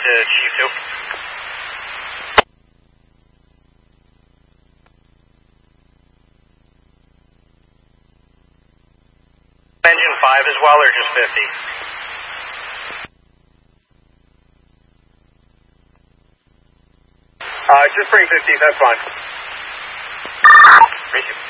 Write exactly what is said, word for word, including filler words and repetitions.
to Chief two. Engine five as well, or just fifty? Uh, just bring fifty, that's fine. Thank you.